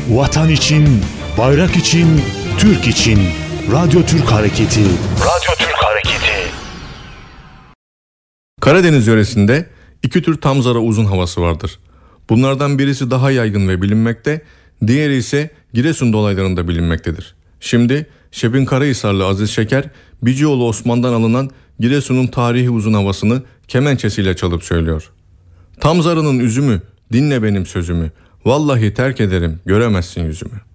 Vatan için, bayrak için, Türk için. Radyo Türk Hareketi. Radyo Türk Hareketi. Karadeniz yöresinde iki tür tamzara uzun havası vardır. Bunlardan birisi daha yaygın ve bilinmekte, diğeri ise Giresun dolaylarında bilinmektedir. Şimdi Şebin Karahisarlı Aziz Şeker, Bicioğlu Osman'dan alınan Giresun'un tarihi uzun havasını kemençesiyle çalıp söylüyor. Tamzarının üzümü, dinle benim sözümü, vallahi terk ederim, göremezsin yüzümü.